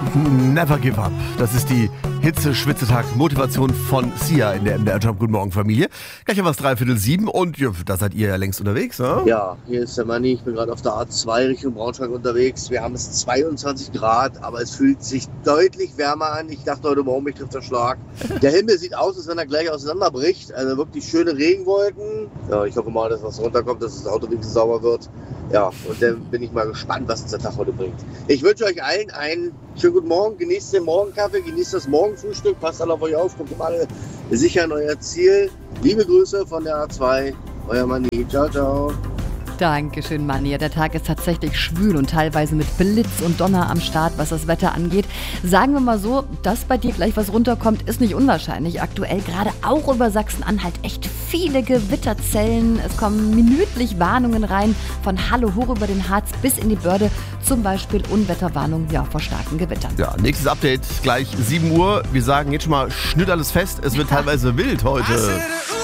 Never give up. Das ist die Hitze-Schwitzetag-Motivation von Sia in der MDR Jump. Guten Morgen, Familie. Gleich haben wir es 6:45 und ja, da seid ihr ja längst unterwegs, ne? Ja, hier ist der Manni. Ich bin gerade auf der A2 Richtung Braunschweig unterwegs. Wir haben es 22 Grad, aber es fühlt sich deutlich wärmer an. Ich dachte heute Morgen, mich trifft der Schlag. Der Himmel sieht aus, als wenn er gleich auseinanderbricht. Also wirklich schöne Regenwolken. Ja, ich hoffe mal, dass was runterkommt, dass das Auto wenigstens sauber wird. Ja, und dann bin ich mal gespannt, was uns der Tag heute bringt. Ich wünsche euch allen einen schönen guten Morgen. Genießt den Morgenkaffee, genießt das Morgenfrühstück. Passt alle auf euch auf, kommt alle sicher an euer Ziel. Liebe Grüße von der A2. Euer Manni. Ciao, ciao. Dankeschön, Manni. Der Tag ist tatsächlich schwül und teilweise mit Blitz und Donner am Start, was das Wetter angeht. Sagen wir mal so, dass bei dir gleich was runterkommt, ist nicht unwahrscheinlich. Aktuell gerade auch über Sachsen-Anhalt echt viele Gewitterzellen. Es kommen minütlich Warnungen rein, von Halle hoch über den Harz bis in die Börde. Zum Beispiel Unwetterwarnung vor starken Gewittern. Ja, nächstes Update gleich 7 Uhr. Wir sagen jetzt schon mal, schnürt alles fest. Es wird teilweise wild heute.